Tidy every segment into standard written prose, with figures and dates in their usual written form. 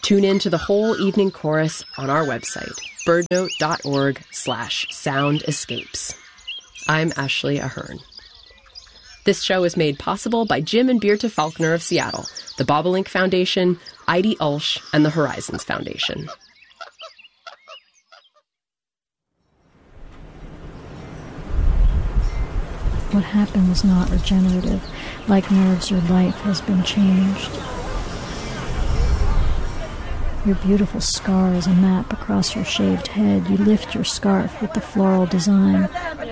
Tune in to the whole evening chorus on our website, birdnote.org/sound escapes. I'm Ashley Ahern. This show is made possible by Jim and Birte Faulkner of Seattle, the Bobolink Foundation, Heidi Ulsh, and the Horizons Foundation. What happened was not regenerative. Like nerves, your life has been changed. Your beautiful scar is a map across your shaved head. You lift your scarf with the floral design.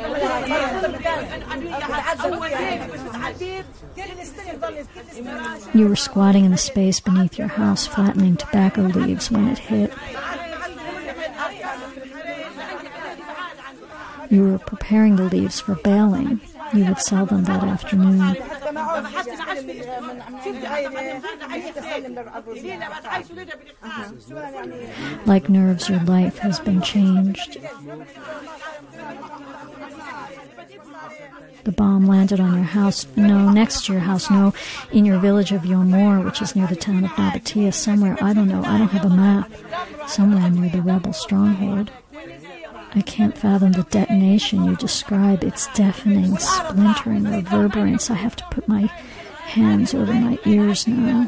You were squatting in the space beneath your house, flattening tobacco leaves when it hit. You were preparing the leaves for baling. You would sell them that afternoon. Like nerves, your life has been changed. The bomb landed on your house. No, next to your house. No, in your village of Yomor, which is near the town of Nabatea. Somewhere, I don't know, I don't have a map. Somewhere near the rebel stronghold. I can't fathom the detonation you describe. It's deafening, splintering, reverberance. I have to put my hands over my ears now.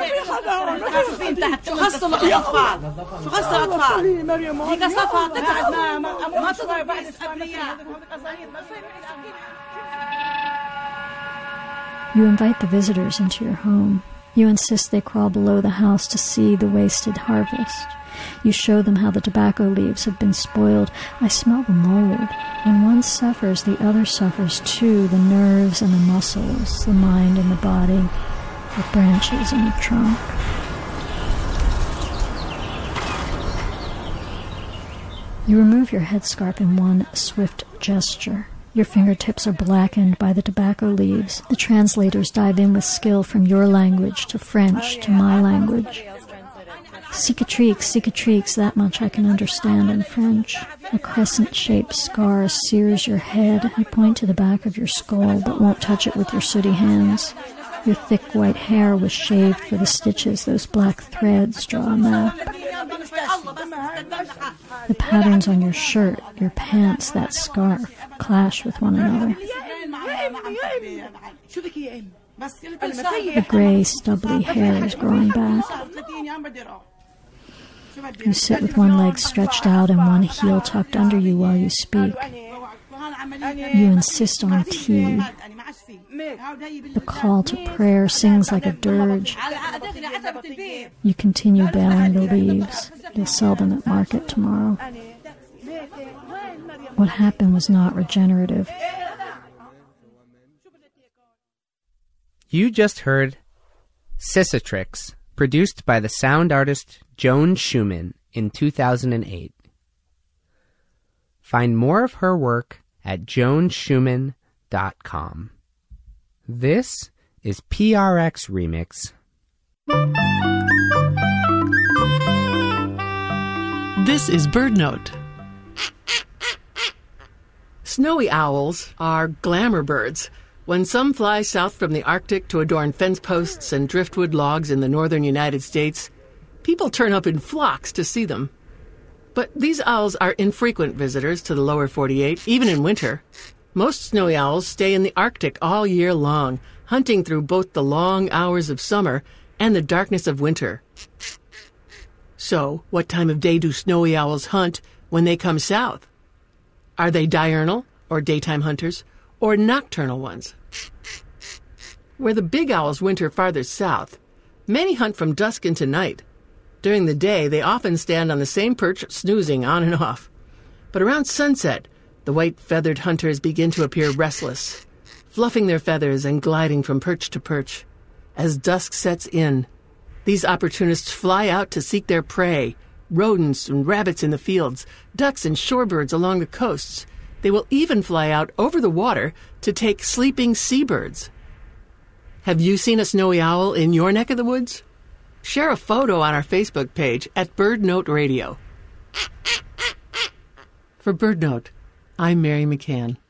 You invite the visitors into your home. You insist they crawl below the house to see the wasted harvest. You show them how the tobacco leaves have been spoiled. I smell the mold. When one suffers, the other suffers too. The nerves and the muscles, the mind and the body, the branches and the trunk. You remove your headscarf in one swift gesture. Your fingertips are blackened by the tobacco leaves. The translators dive in with skill from your language to French to my language. Cicatrix, that much I can understand in French. A crescent-shaped scar sears your head. You point to the back of your skull, but won't touch it with your sooty hands. Your thick white hair was shaved for the stitches. Those black threads draw a map. The patterns on your shirt, your pants, that scarf, clash with one another. The gray, stubbly hair is growing back. You sit with one leg stretched out and one heel tucked under you while you speak. You insist on tea. The call to prayer sings like a dirge. You continue baling the leaves. You'll sell them at market tomorrow. What happened was not regenerative. You just heard Cicatrix, produced by the sound artist Joan Schumann in 2008. Find more of her work at joanschumann.com. This is PRX Remix. This is BirdNote. Snowy owls are glamour birds. When some fly south from the Arctic to adorn fence posts and driftwood logs in the northern United States, people turn up in flocks to see them. But these owls are infrequent visitors to the lower 48, even in winter. Most snowy owls stay in the Arctic all year long, hunting through both the long hours of summer and the darkness of winter. So, what time of day do snowy owls hunt when they come south? Are they diurnal, or daytime hunters, or nocturnal ones? Where the big owls winter farther south, many hunt from dusk into night. During the day, they often stand on the same perch, snoozing on and off. But around sunset, the white-feathered hunters begin to appear restless, fluffing their feathers and gliding from perch to perch. As dusk sets in, these opportunists fly out to seek their prey, rodents and rabbits in the fields, ducks and shorebirds along the coasts. They will even fly out over the water to take sleeping seabirds. Have you seen a snowy owl in your neck of the woods? Share a photo on our Facebook page at BirdNote Radio. For BirdNote, I'm Mary McCann.